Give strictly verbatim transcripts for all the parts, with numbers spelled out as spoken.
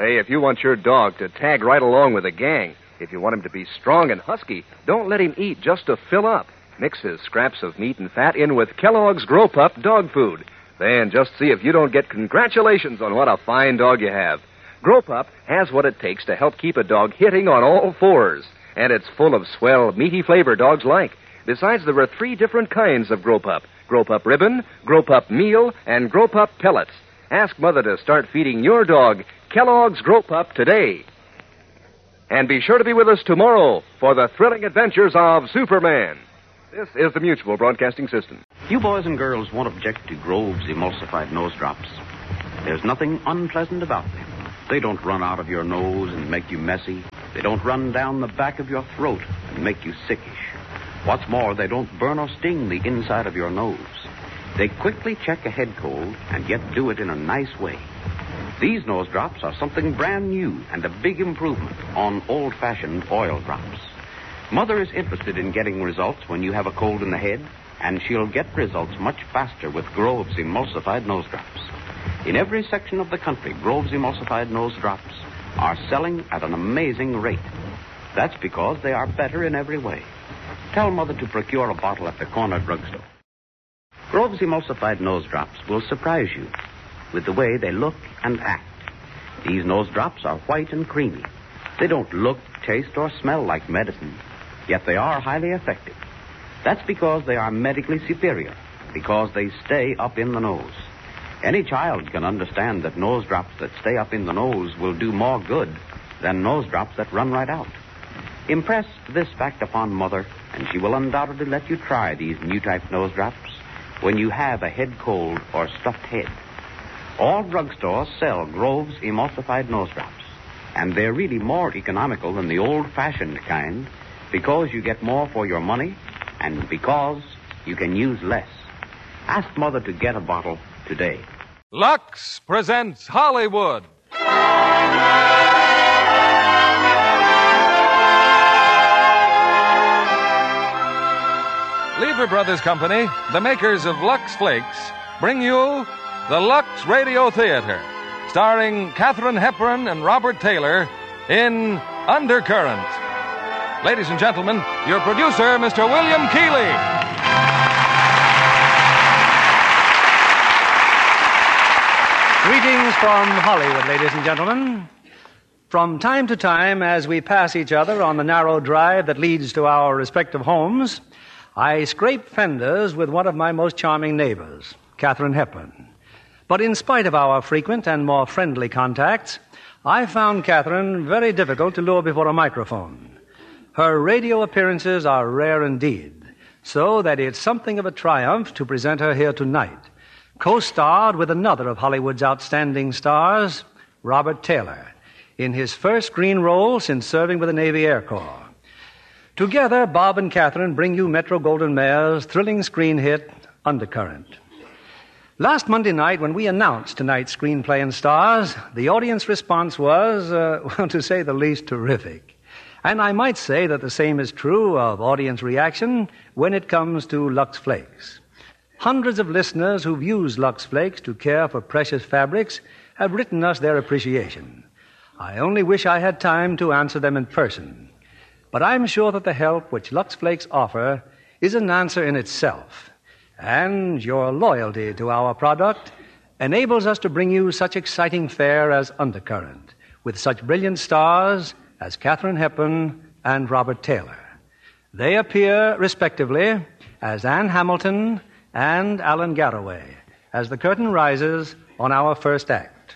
Say, if you want your dog to tag right along with the gang, if you want him to be strong and husky, don't let him eat just to fill up. Mix his scraps of meat and fat in with Kellogg's Grow Pup dog food. Then just see if you don't get congratulations on what a fine dog you have. Grow Pup has what it takes to help keep a dog hitting on all fours. And it's full of swell, meaty flavor dogs like. Besides, there are three different kinds of Grow Pup. Grow Pup Ribbon, Grow Pup Meal, and Grow Pup Pellets. Ask Mother to start feeding your dog Kellogg's Grow Pup today. And be sure to be with us tomorrow for the thrilling adventures of Superman. This is the Mutual Broadcasting System. You boys and girls won't object to Grove's emulsified nose drops. There's nothing unpleasant about them. They don't run out of your nose and make you messy. They don't run down the back of your throat and make you sickish. What's more, they don't burn or sting the inside of your nose. They quickly check a head cold and yet do it in a nice way. These nose drops are something brand new and a big improvement on old-fashioned oil drops. Mother is interested in getting results when you have a cold in the head, and she'll get results much faster with Grove's emulsified nose drops. In every section of the country, Grove's emulsified nose drops are selling at an amazing rate. That's because they are better in every way. Tell Mother to procure a bottle at the corner drugstore. Grove's emulsified nose drops will surprise you with the way they look and act. These nose drops are white and creamy. They don't look, taste, or smell like medicine, yet they are highly effective. That's because they are medically superior, because they stay up in the nose. Any child can understand that nose drops that stay up in the nose will do more good than nose drops that run right out. Impress this fact upon Mother, and she will undoubtedly let you try these new type nose drops when you have a head cold or stuffed head. All drugstores sell Grove's emulsified nose drops, and they're really more economical than the old-fashioned kind because you get more for your money and because you can use less. Ask Mother to get a bottle today. Lux presents Hollywood. Lever Brothers Company, the makers of Lux Flakes, bring you the Lux Radio Theater, starring Katharine Hepburn and Robert Taylor in Undercurrent. Ladies and gentlemen, your producer, Mister William Keighley. Greetings from Hollywood, ladies and gentlemen. From time to time, as we pass each other on the narrow drive that leads to our respective homes, I scrape fenders with one of my most charming neighbors, Katharine Hepburn. But in spite of our frequent and more friendly contacts, I found Katharine very difficult to lure before a microphone. Her radio appearances are rare indeed, so that it's something of a triumph to present her here tonight, co-starred with another of Hollywood's outstanding stars, Robert Taylor, in his first screen role since serving with the Navy Air Corps. Together, Bob and Katharine bring you Metro-Goldwyn-Mayer's thrilling screen hit, Undercurrent. Last Monday night, when we announced tonight's screenplay and stars, the audience response was, uh, well, to say the least, terrific. And I might say that the same is true of audience reaction when it comes to Lux Flakes. Hundreds of listeners who've used Lux Flakes to care for precious fabrics have written us their appreciation. I only wish I had time to answer them in person. But I'm sure that the help which Lux Flakes offer is an answer in itself. And your loyalty to our product enables us to bring you such exciting fare as Undercurrent, with such brilliant stars as Katharine Hepburn and Robert Taylor. They appear, respectively, as Anne Hamilton and Alan Garroway, as the curtain rises on our first act.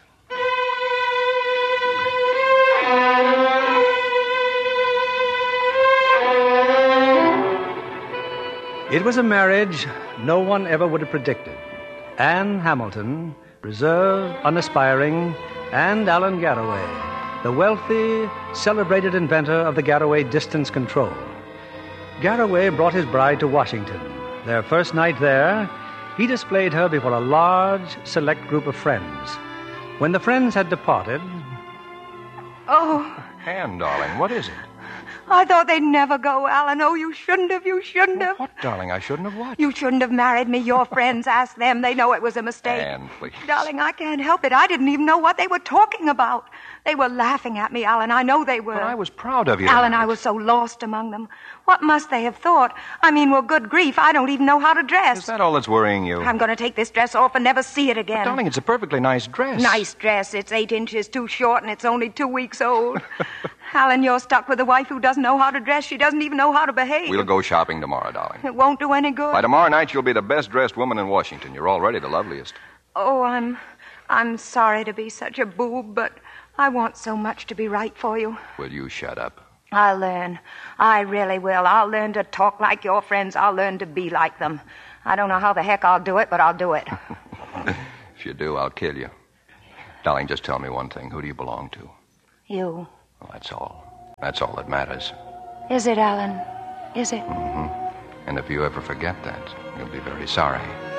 It was a marriage no one ever would have predicted. Anne Hamilton, reserved, unaspiring, and Alan Garroway, the wealthy, celebrated inventor of the Garroway distance control. Garroway brought his bride to Washington. Their first night there, he displayed her before a large, select group of friends. When the friends had departed... Oh. Anne, darling, what is it? I thought they'd never go, Alan. Oh, you shouldn't have. You shouldn't have. What, darling? I shouldn't have what? You shouldn't have married me. Your friends asked them. They know it was a mistake. Anne, please. Darling, I can't help it. I didn't even know what they were talking about. They were laughing at me, Alan. I know they were. But I was proud of you. Alan, I was so lost among them. What must they have thought? I mean, well, good grief, I don't even know how to dress. Is that all that's worrying you? I'm going to take this dress off and never see it again. But, darling, it's a perfectly nice dress. Nice dress. It's eight inches too short and it's only two weeks old. Alan, you're stuck with a wife who doesn't know how to dress. She doesn't even know how to behave. We'll go shopping tomorrow, darling. It won't do any good. By tomorrow night, you'll be the best-dressed woman in Washington. You're already the loveliest. Oh, I'm... I'm sorry to be such a boob, but I want so much to be right for you. Will you shut up? I'll learn. I really will. I'll learn to talk like your friends. I'll learn to be like them. I don't know how the heck I'll do it, but I'll do it. If you do, I'll kill you. Darling, just tell me one thing. Who do you belong to? You. Well, that's all. That's all that matters. Is it, Alan? Is it? Mm-hmm. And if you ever forget that, you'll be very sorry.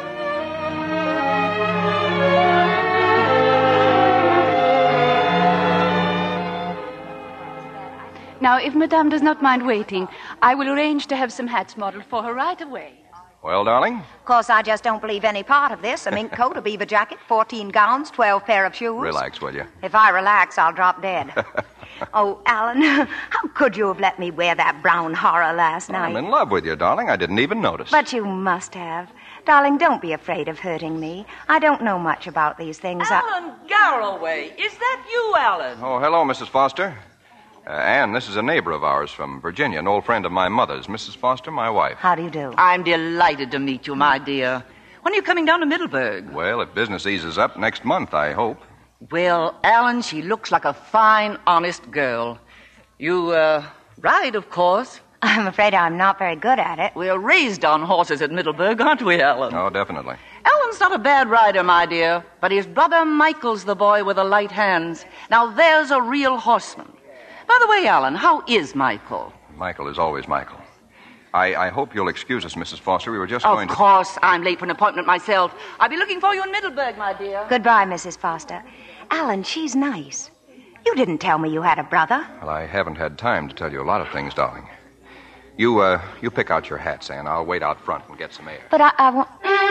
Now, if Madame does not mind waiting, I will arrange to have some hats modeled for her right away. Well, darling? Of course, I just don't believe any part of this. A mink coat, a beaver jacket, fourteen gowns, twelve pair of shoes. Relax, will you? If I relax, I'll drop dead. Oh, Alan, how could you have let me wear that brown horror last night? I'm in love with you, darling. I didn't even notice. But you must have. Darling, don't be afraid of hurting me. I don't know much about these things. Alan I... Garroway. Is that you, Alan? Oh, hello, Missus Foster. Uh, Anne, this is a neighbor of ours from Virginia, an old friend of my mother's. Missus Foster, my wife. How do you do? I'm delighted to meet you, my dear. When are you coming down to Middleburg? Well, if business eases up next month, I hope. Well, Alan, she looks like a fine, honest girl. You, uh, ride, of course. I'm afraid I'm not very good at it. We're raised on horses at Middleburg, aren't we, Alan? Oh, definitely. Alan's not a bad rider, my dear, but his brother Michael's the boy with the light hands. Now, there's a real horseman. By the way, Alan, how is Michael? Michael is always Michael. I, I hope you'll excuse us, Missus Foster. We were just of going to... Of course. I'm late for an appointment myself. I'll be looking for you in Middleburg, my dear. Goodbye, Missus Foster. Alan, she's nice. You didn't tell me you had a brother. Well, I haven't had time to tell you a lot of things, darling. You, uh, you pick out your hats, Anne. I'll wait out front and get some air. But I, I won't...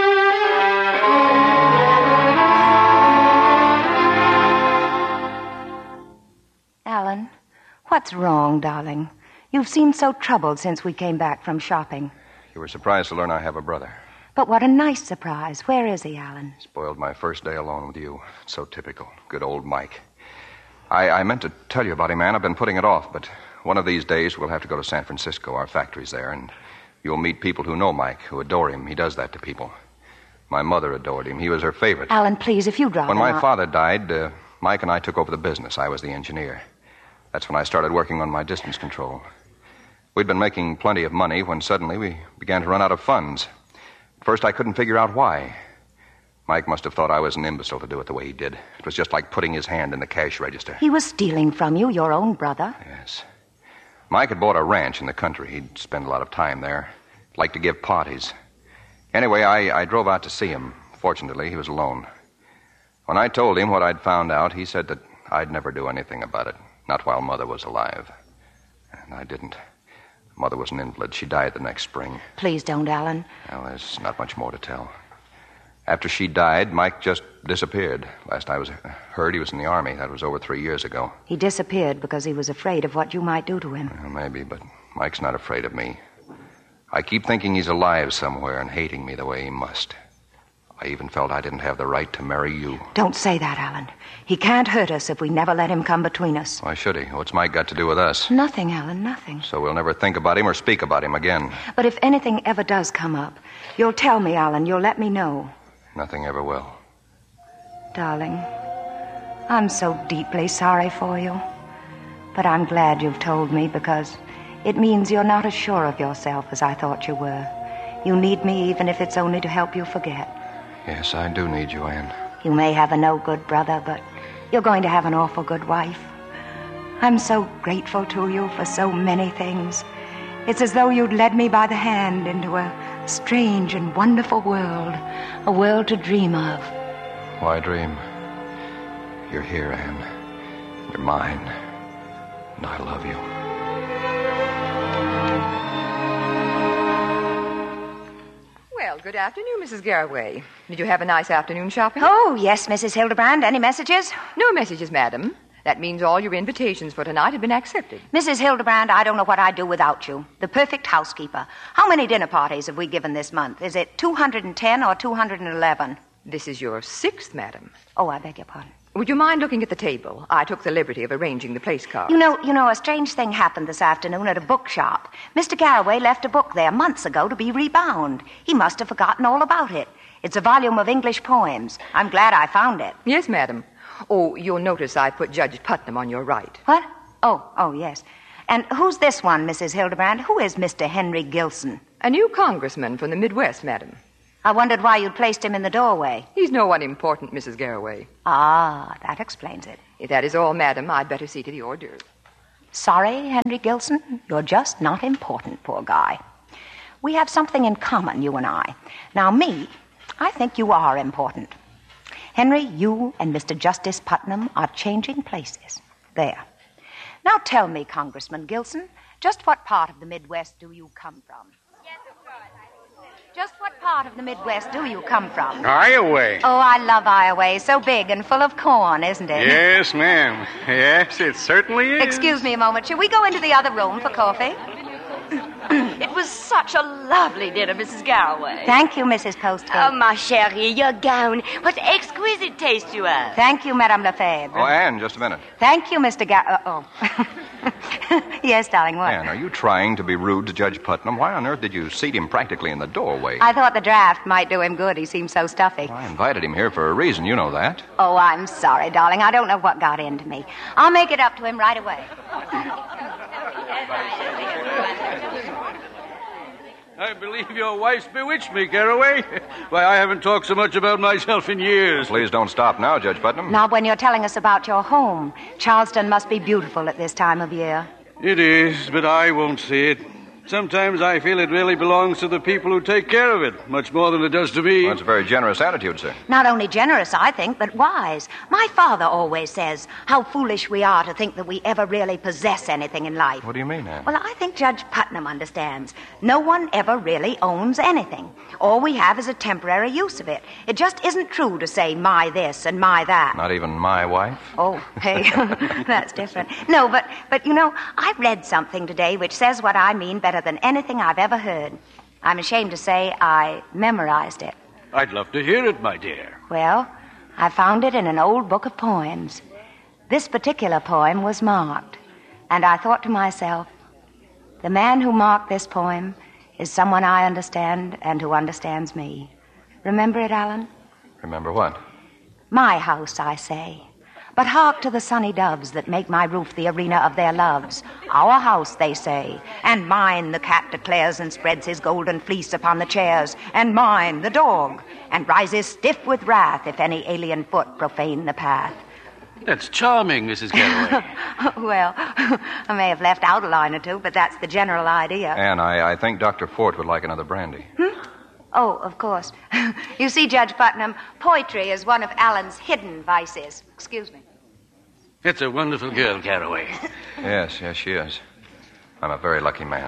Alan, what's wrong, darling? You've seemed so troubled since we came back from shopping. You were surprised to learn I have a brother. But what a nice surprise. Where is he, Alan? Spoiled my first day alone with you. It's so typical. Good old Mike. I, I meant to tell you about him, Anne. I've been putting it off, but one of these days we'll have to go to San Francisco. Our factory's there, and you'll meet people who know Mike, who adore him. He does that to people. My mother adored him. He was her favorite. Alan, please, if you drop When him my out... father died, uh, Mike and I took over the business. I was the engineer. That's when I started working on my distance control. We'd been making plenty of money when suddenly we began to run out of funds. At first, I couldn't figure out why. Mike must have thought I was an imbecile to do it the way he did. It was just like putting his hand in the cash register. He was stealing from you, your own brother. Yes. Mike had bought a ranch in the country. He'd spend a lot of time there. Liked to give parties. Anyway, I, I drove out to see him. Fortunately, he was alone. When I told him what I'd found out, he said that I'd never do anything about it. Not while Mother was alive. And I didn't. Mother was an invalid. She died the next spring. Please don't, Alan. Well, there's not much more to tell. After she died, Mike just disappeared. Last I was heard, he was in the Army. That was over three years ago. He disappeared because he was afraid of what you might do to him. Well, maybe, but Mike's not afraid of me. I keep thinking he's alive somewhere and hating me the way he must. I even felt I didn't have the right to marry you. Don't say that, Alan. He can't hurt us if we never let him come between us. Why should he? What's Mike got to do with us? Nothing, Alan, nothing. So we'll never think about him or speak about him again. But if anything ever does come up, you'll tell me, Alan. You'll let me know. Nothing ever will. Darling, I'm so deeply sorry for you. But I'm glad you've told me because it means you're not as sure of yourself as I thought you were. You need me even if it's only to help you forget. Yes, I do need you, Anne. You may have a no-good brother, but you're going to have an awful good wife. I'm so grateful to you for so many things. It's as though you'd led me by the hand into a strange and wonderful world, a world to dream of. Why dream? You're here, Anne. You're mine. And I love you. good afternoon, Missus Garraway. Did you have a nice afternoon shopping? Oh, yes, Missus Hildebrand. Any messages? No messages, madam. That means all your invitations for tonight have been accepted. Missus Hildebrand, I don't know what I'd do without you. The perfect housekeeper. How many dinner parties have we given this month? Is it two hundred ten or two hundred eleven? This is your sixth, madam. Oh, I beg your pardon. Would you mind looking at the table? I took the liberty of arranging the place cards. You know, you know, a strange thing happened this afternoon at a bookshop. Mister Garraway left a book there months ago to be rebound. He must have forgotten all about it. It's a volume of English poems. I'm glad I found it. Yes, madam. Oh, you'll notice I put Judge Putnam on your right. What? Oh, oh, yes. And who's this one, Missus Hildebrand? Who is Mister Henry Gilson? A new congressman from the Midwest, madam. I wondered why you'd placed him in the doorway. He's no one important, Missus Garraway. Ah, that explains it. If that is all, madam, I'd better see to the hors d'oeuvres. Sorry, Henry Gilson. You're just not important, poor guy. We have something in common, you and I. Now, me, I think you are important. Henry, you and Mister Justice Putnam are changing places. There. Now tell me, Congressman Gilson, just what part of the Midwest do you come from? Just what part of the Midwest do you come from? Iowa. Oh, I love Iowa. So big and full of corn, isn't it? Yes, ma'am. Yes, it certainly is. Excuse me a moment. Shall we go into the other room for coffee? It was such a lovely dinner, Missus Garraway. Thank you, Missus Postgate. Oh, ma chérie, your gown. What exquisite taste you have. Thank you, Madame Lefebvre. Oh, Anne, just a minute. Thank you, Mister Gar... Uh, oh. Yes, darling, what? Anne, are you trying to be rude to Judge Putnam? Why on earth did you seat him practically in the doorway? I thought the draft might do him good. He seemed so stuffy. I invited him here for a reason. You know that. Oh, I'm sorry, darling. I don't know what got into me. I'll make it up to him right away. I believe your wife's bewitched me, Garraway. Why, I haven't talked so much about myself in years. Please don't stop now, Judge Putnam. Now, when you're telling us about your home, Charleston must be beautiful at this time of year. It is, but I won't see it. Sometimes I feel it really belongs to the people who take care of it, much more than it does to me. Well, that's a very generous attitude, sir. Not only generous, I think, but wise. My father always says how foolish we are to think that we ever really possess anything in life. What do you mean, Anne? Well, I think Judge Putnam understands. No one ever really owns anything. All we have is a temporary use of it. It just isn't true to say my this and my that. Not even my wife? Oh, hey, that's different. No, but, but, you know, I read something today which says what I mean better than anything I've ever heard. I'm ashamed to say I memorized it. I'd love to hear it, my dear. Well, I found it in an old book of poems. This particular poem was marked, and I thought to myself, the man who marked this poem is someone I understand and who understands me. Remember it, Alan? Remember what? My house, I say. But hark to the sunny doves that make my roof the arena of their loves. Our house, they say, and mine, the cat declares and spreads his golden fleece upon the chairs, and mine, the dog, and rises stiff with wrath if any alien foot profane the path. That's charming, Missus Garraway. Well, I may have left out a line or two, but that's the general idea. Anne, I, I think Doctor Fort would like another brandy. Hmm? Oh, of course. You see, Judge Putnam, poetry is one of Alan's hidden vices. Excuse me. It's a wonderful girl, Garraway. Yes, yes, she is. I'm a very lucky man.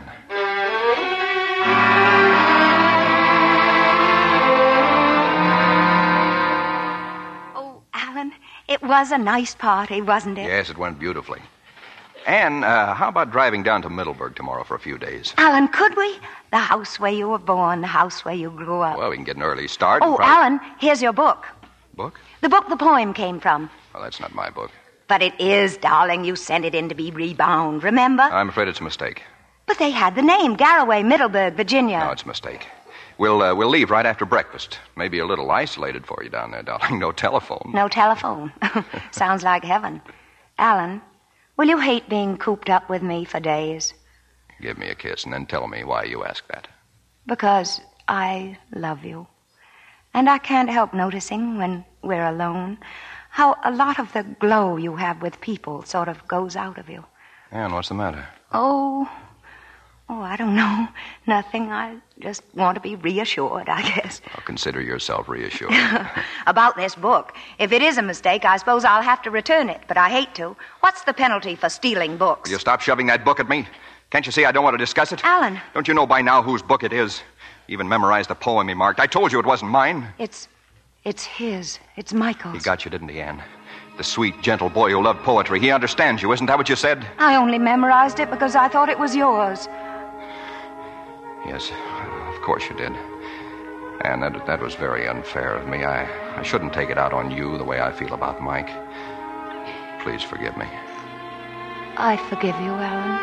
Oh, Alan, it was a nice party, wasn't it? Yes, it went beautifully. Anne, uh, how about driving down to Middleburg tomorrow for a few days? Alan, could we? The house where you were born, the house where you grew up. Well, we can get an early start. Oh, probably... Alan, here's your book. Book? The book the poem came from. Well, that's not my book. But it is, darling. You sent it in to be rebound, remember? I'm afraid it's a mistake. But they had the name, Garraway, Middleburg, Virginia. No, it's a mistake. We'll, uh, we'll leave right after breakfast. Maybe a little isolated for you down there, darling. No telephone. No telephone. Sounds like heaven. Alan, will you hate being cooped up with me for days? Give me a kiss and then tell me why you ask that. Because I love you. And I can't help noticing when we're alone how a lot of the glow you have with people sort of goes out of you. Anne, what's the matter? Oh, oh, I don't know. Nothing. I just want to be reassured, I guess. I'll consider yourself reassured. About this book. If it is a mistake, I suppose I'll have to return it, but I hate to. What's the penalty for stealing books? Will you stop shoving that book at me? Can't you see I don't want to discuss it? Alan. Don't you know by now whose book it is? Even memorized the poem he marked. I told you it wasn't mine. It's... it's his. It's Michael's. He got you, didn't he, Anne? The sweet, gentle boy who loved poetry. He understands you. Isn't that what you said? I only memorized it because I thought it was yours. Yes, of course you did. And that, that was very unfair of me. I, I shouldn't take it out on you the way I feel about Mike. Please forgive me. I forgive you, Alan.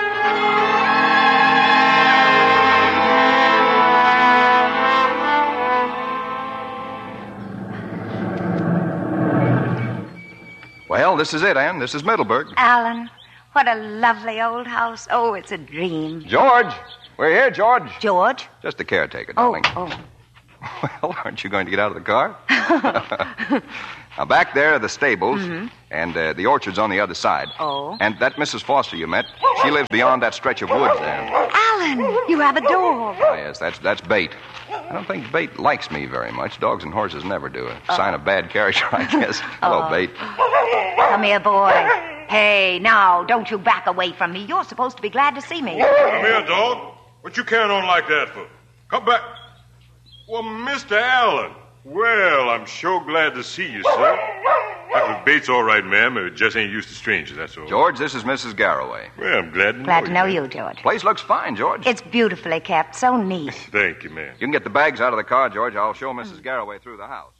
Well, this is it, Anne. This is Middleburg. Alan, what a lovely old house. Oh, it's a dream. George! We're here, George. George? Just the caretaker, darling. Oh, oh. Well, aren't you going to get out of the car? Now, back there are the stables, mm-hmm. and uh, the orchard's on the other side. Oh. And that Missus Foster you met, she lives beyond that stretch of woods there. Alan, you have a dog. Oh, yes, that's that's Bait. I don't think Bait likes me very much. Dogs and horses never do. A oh. sign of bad character, I guess. Hello, oh. Bait. Come here, boy. Hey, now, don't you back away from me. You're supposed to be glad to see me. Come here, dog. What you carrying on like that for? Come back. Well, Mister Allen. Well, I'm sure glad to see you, sir. Uh, Bates all right, ma'am. Uh, just ain't used to strangers, that's all. George, this is Missus Garraway. Well, I'm glad to glad know to know you, you, George. Place looks fine, George. It's beautifully kept. So neat. Thank you, ma'am. You can get the bags out of the car, George. I'll show Missus Garraway through the house.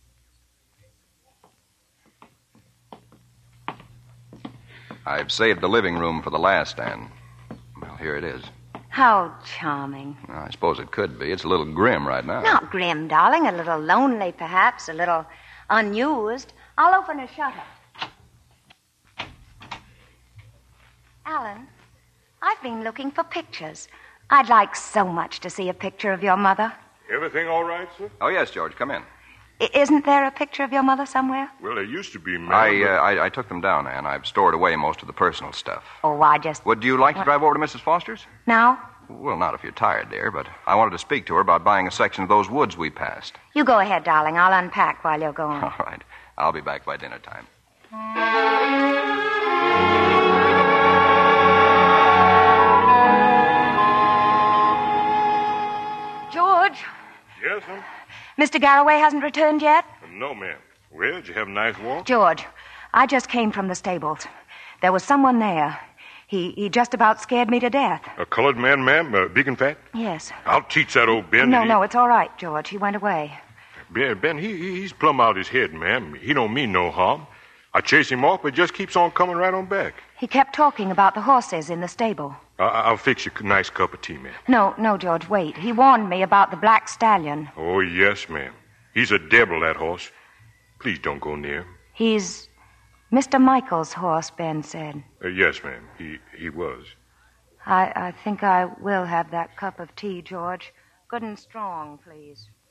I've saved the living room for the last, Anne. Well, here it is. How charming. Well, I suppose it could be. It's a little grim right now. Not grim, darling. A little lonely, perhaps. A little unused. I'll open a shutter. Alan, I've been looking for pictures. I'd like so much to see a picture of your mother. Everything all right, sir? Oh, yes, George. Come in. I- isn't there a picture of your mother somewhere? Well, there used to be, ma'am. I, but... uh, I, I took them down, Anne. I've stored away most of the personal stuff. Oh, I just... Would you like what? to drive over to Missus Foster's? Now? Well, not if you're tired, dear, but I wanted to speak to her about buying a section of those woods we passed. You go ahead, darling. I'll unpack while you're going. All right. I'll be back by dinner time. George? Yes, ma'am? Mister Garraway hasn't returned yet? No, ma'am. Well, did you have a nice walk? George, I just came from the stables. There was someone there. He he just about scared me to death. A colored man, ma'am? Uh, big and fat? Yes. I'll teach that old Ben. No, he... no, it's all right, George. He went away. Ben, Ben he, he's plumb out his head, ma'am. He don't mean no harm. I chase him off, but just keeps on coming right on back. He kept talking about the horses in the stable. I, I'll fix you a nice cup of tea, ma'am. No, no, George, wait. He warned me about the black stallion. Oh, yes, ma'am. He's a devil, that horse. Please don't go near him. He's Mister Michael's horse, Ben said. Uh, yes, ma'am. He he was. I, I think I will have that cup of tea, George. Good and strong, please.